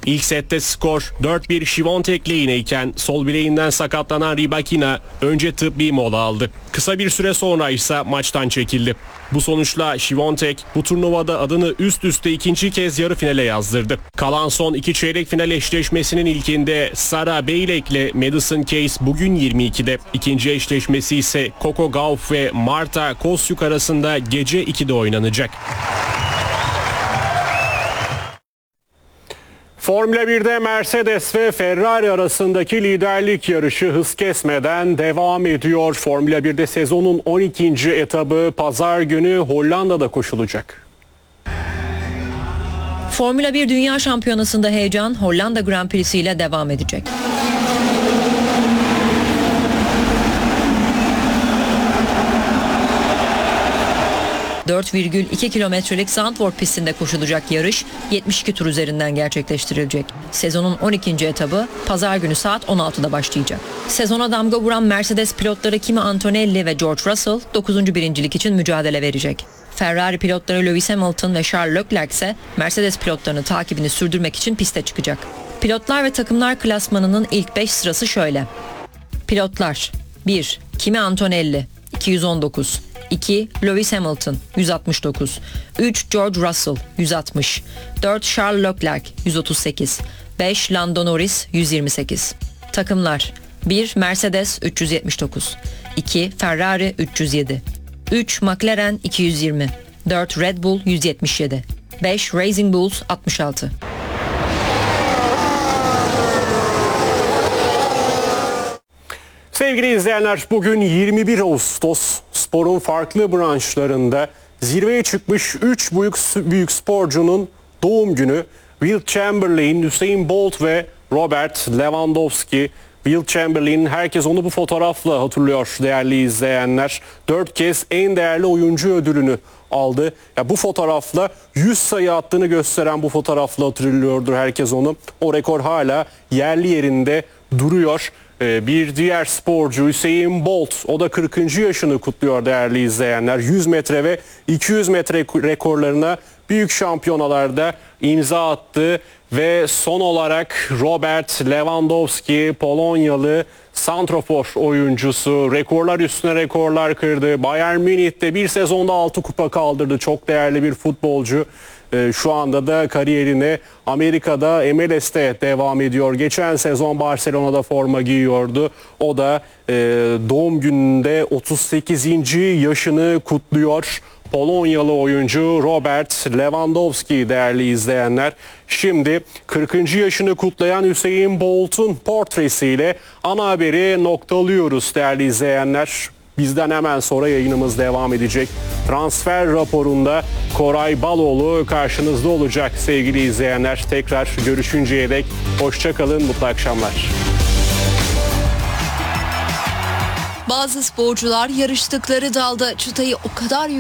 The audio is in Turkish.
İlk sette skor 4-1 Świątek lehineyken sol bileğinden sakatlanan Rybakina önce tıbbi mola aldı. Kısa bir süre sonra ise maçtan çekildi. Bu sonuçla Świątek bu turnuvada adını üst üste ikinci kez yarı finale yazdırdı. Kalan son iki çeyrek final eşleşmesinin ilkinde Sara Beylek ile Madison Keys bugün 22'de. İkinci eşleşmesi ise Coco Gauff ve Marta Kostyuk arasında gece 2'de oynanacak. Formula 1'de Mercedes ve Ferrari arasındaki liderlik yarışı hız kesmeden devam ediyor. Formula 1'de sezonun 12. etabı pazar günü Hollanda'da koşulacak. Formula 1 Dünya Şampiyonası'nda heyecan Hollanda Grand Prix'si ile devam edecek. ...4,2 kilometrelik Zandvoort pistinde koşulacak yarış 72 tur üzerinden gerçekleştirilecek. Sezonun 12. etabı pazar günü saat 16'da başlayacak. Sezona damga vuran Mercedes pilotları Kimi Antonelli ve George Russell 9. birincilik için mücadele verecek. Ferrari pilotları Lewis Hamilton ve Charles Leclerc ise Mercedes pilotlarının takibini sürdürmek için piste çıkacak. Pilotlar ve takımlar klasmanının ilk 5 sırası şöyle. Pilotlar: 1. Kimi Antonelli 219, 2. Lewis Hamilton 169, 3. George Russell 160, 4. Charles Leclerc 138, 5. Lando Norris 128. Takımlar: 1. Mercedes 379, 2. Ferrari 307, 3. McLaren 220, 4. Red Bull 177, 5. Racing Bulls 66. Sevgili izleyenler, bugün 21 Ağustos, sporun farklı branşlarında zirveye çıkmış 3 büyük sporcunun doğum günü. Will Chamberlain, Usain Bolt ve Robert Lewandowski. Will Chamberlain, herkes onu bu fotoğrafla hatırlıyor değerli izleyenler. 4 kez en değerli oyuncu ödülünü aldı. Ya bu fotoğrafla 100 sayı attığını gösteren bu fotoğrafla hatırlıyordur herkes onu. O rekor hala yerli yerinde duruyor. Bir diğer sporcu Usain Bolt, o da 40. yaşını kutluyor değerli izleyenler. 100 metre ve 200 metre rekorlarına büyük şampiyonalarda imza attı. Ve son olarak Robert Lewandowski, Polonyalı santrafor oyuncusu, rekorlar üstüne rekorlar kırdı. Bayern Münih'te bir sezonda 6 kupa kaldırdı. Çok değerli bir futbolcu. Şu anda da kariyerine Amerika'da MLS'te devam ediyor. Geçen sezon Barcelona'da forma giyiyordu. O da doğum gününde 38. yaşını kutluyor. Polonyalı oyuncu Robert Lewandowski değerli izleyenler. Şimdi 40. yaşını kutlayan Usain Bolt'un portresiyle ana haberi noktalıyoruz değerli izleyenler. Bizden hemen sonra yayınımız devam edecek. Transfer raporunda Koray Baloğlu karşınızda olacak sevgili izleyenler. Tekrar görüşünceye dek hoşça kalın, mutlu akşamlar. Bazı sporcular yarıştıkları dalda çıtayı o kadar